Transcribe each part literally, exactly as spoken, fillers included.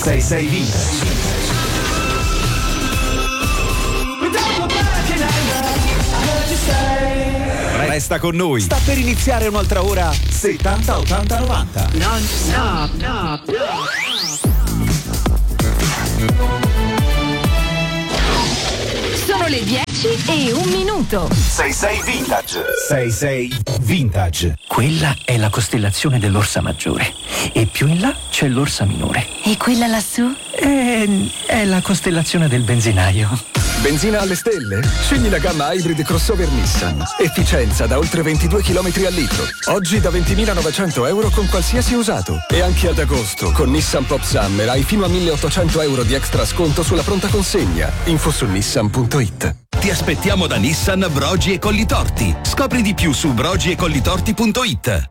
sei sei Vintage. Resta con noi. Sta per iniziare un'altra ora settanta ottanta novanta. Non stop, no, no. Sono le dieci e un minuto. sei sei Vintage. sei sei Vintage. Quella è la costellazione dell'Orsa Maggiore e più in là c'è l'Orsa Minore. E quella lassù? È, è la costellazione del benzinaio. Benzina alle stelle? Scegli la gamma Hybrid crossover Nissan. Efficienza da oltre ventidue chilometri al litro. Oggi da ventimilanovecento euro con qualsiasi usato. E anche ad agosto con Nissan Pop Summer hai fino a milleottocento euro di extra sconto sulla pronta consegna. Info su nissan punto it. Ti aspettiamo da Nissan Brogi e Collitorti. Scopri di più su brogi e collitorti punto it.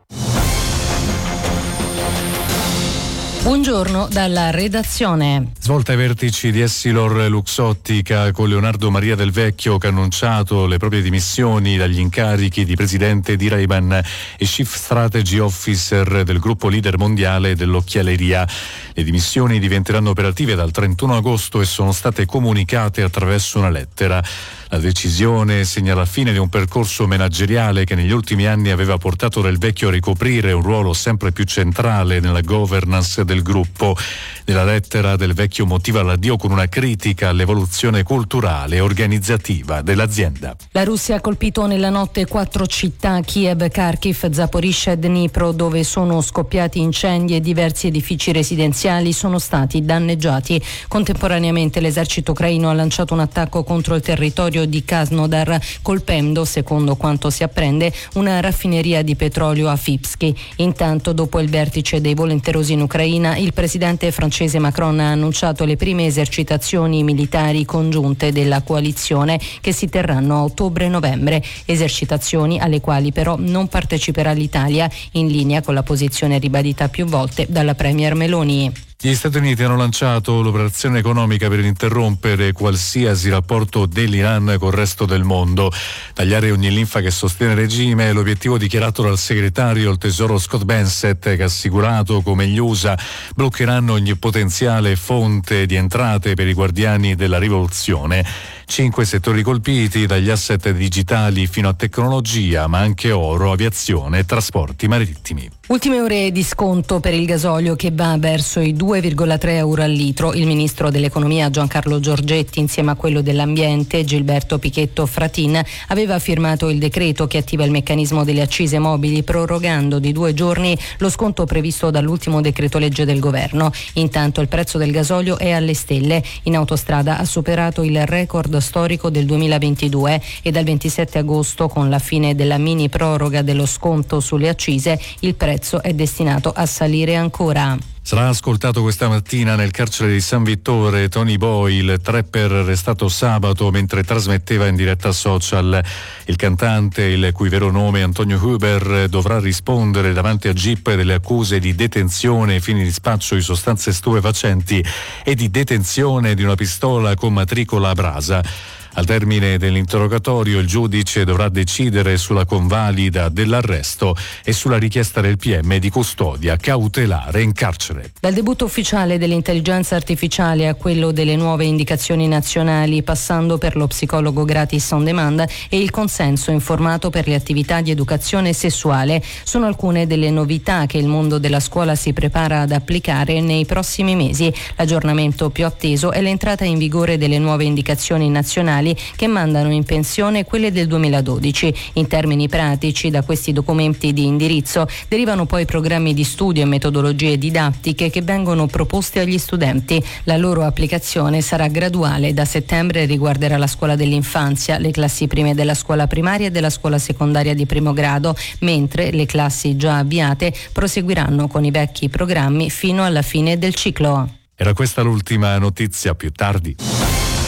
Buongiorno dalla redazione. Svolta ai vertici di Essilor Luxottica con Leonardo Maria Del Vecchio che ha annunciato le proprie dimissioni dagli incarichi di presidente di Ray-Ban e Chief Strategy Officer del gruppo leader mondiale dell'occhialeria. Le dimissioni diventeranno operative dal trentuno agosto e sono state comunicate attraverso una lettera. La decisione segna la fine di un percorso manageriale che negli ultimi anni aveva portato Del Vecchio a ricoprire un ruolo sempre più centrale nella governance del gruppo. Nella lettera Del Vecchio motiva l'addio con una critica all'evoluzione culturale e organizzativa dell'azienda. La Russia ha colpito nella notte quattro città, Kiev, Kharkiv, Zaporizhzhia e Dnipro, dove sono scoppiati incendi e diversi edifici residenziali sono stati danneggiati. Contemporaneamente l'esercito ucraino ha lanciato un attacco contro il territorio di Krasnodar, colpendo, secondo quanto si apprende, una raffineria di petrolio a Fipski. Intanto, dopo il vertice dei volenterosi in Ucraina, il presidente francese Macron ha annunciato le prime esercitazioni militari congiunte della coalizione che si terranno a ottobre-novembre, esercitazioni alle quali però non parteciperà l'Italia, in linea con la posizione ribadita più volte dalla premier Meloni. Gli Stati Uniti hanno lanciato l'operazione economica per interrompere qualsiasi rapporto dell'Iran col resto del mondo. Tagliare ogni linfa che sostiene il regime è l'obiettivo dichiarato dal segretario al Tesoro Scott Bessent, che ha assicurato come gli U S A bloccheranno ogni potenziale fonte di entrate per i guardiani della rivoluzione. Cinque settori colpiti, dagli asset digitali fino a tecnologia, ma anche oro, aviazione e trasporti marittimi. Ultime ore di sconto per il gasolio che va verso i due virgola tre euro al litro. Il ministro dell'economia Giancarlo Giorgetti, insieme a quello dell'ambiente Gilberto Pichetto Fratin, aveva firmato il decreto che attiva il meccanismo delle accise mobili, prorogando di due giorni lo sconto previsto dall'ultimo decreto legge del governo. Intanto il prezzo del gasolio è alle stelle. In autostrada ha superato il record storico del duemilaventidue e dal ventisette agosto, con la fine della mini proroga dello sconto sulle accise, il prezzo è destinato a salire ancora. Sarà ascoltato questa mattina nel carcere di San Vittore Tony Boyle, trapper arrestato sabato mentre trasmetteva in diretta social. Il cantante, il cui vero nome è Antonio Huber, dovrà rispondere davanti a G I P delle accuse di detenzione ai fini di spaccio di sostanze stupefacenti e di detenzione di una pistola con matricola a brasa. Al termine dell'interrogatorio il giudice dovrà decidere sulla convalida dell'arresto e sulla richiesta del P M di custodia cautelare in carcere. Dal debutto ufficiale dell'intelligenza artificiale a quello delle nuove indicazioni nazionali, passando per lo psicologo gratis on demand e il consenso informato per le attività di educazione sessuale, sono alcune delle novità che il mondo della scuola si prepara ad applicare nei prossimi mesi. L'aggiornamento più atteso è l'entrata in vigore delle nuove indicazioni nazionali che mandano in pensione quelle del duemiladodici. In termini pratici, da questi documenti di indirizzo derivano poi programmi di studio e metodologie didattiche che vengono proposti agli studenti. La loro applicazione sarà graduale. Da settembre riguarderà la scuola dell'infanzia, le classi prime della scuola primaria e della scuola secondaria di primo grado, mentre le classi già avviate proseguiranno con i vecchi programmi fino alla fine del ciclo. Era questa l'ultima notizia, più tardi.